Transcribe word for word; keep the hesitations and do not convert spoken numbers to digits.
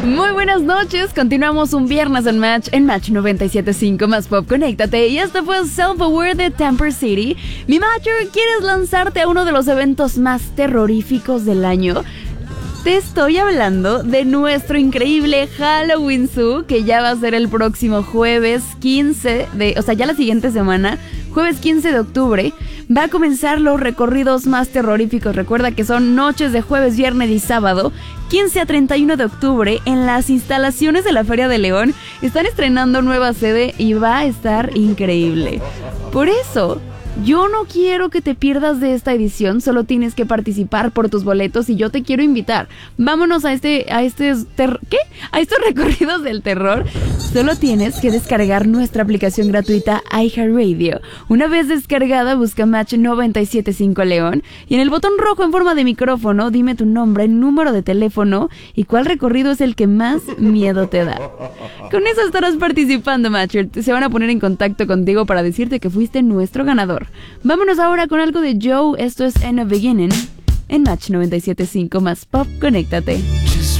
Muy buenas noches, continuamos un viernes en Match, en Match noventa y siete punto cinco más Pop, conéctate. Y esto fue Self Aware de Temper City. Mi Matcher, ¿quieres lanzarte a uno de los eventos más terroríficos del año? Te estoy hablando de nuestro increíble Halloween Zoo, que ya va a ser el próximo jueves quince de, o sea, ya la siguiente semana, jueves quince de octubre, va a comenzar los recorridos más terroríficos. Recuerda que son noches de jueves, viernes y sábado, quince a treinta y uno de octubre, en las instalaciones de la Feria de León. Están estrenando nueva sede y va a estar increíble. Por eso, yo no quiero que te pierdas de esta edición, solo tienes que participar por tus boletos y yo te quiero invitar. Vámonos a este, a este, ter- ¿qué? A estos recorridos del terror. Solo tienes que descargar nuestra aplicación gratuita iHeartRadio. Una vez descargada, busca Match noventa y siete punto cinco León y en el botón rojo en forma de micrófono, dime tu nombre, número de teléfono y cuál recorrido es el que más miedo te da. Con eso estarás participando, Matcher. Se van a poner en contacto contigo para decirte que fuiste nuestro ganador. Vámonos ahora con algo de Joe. Esto es In a Beginning en Match noventa y siete punto cinco más Pop, conéctate.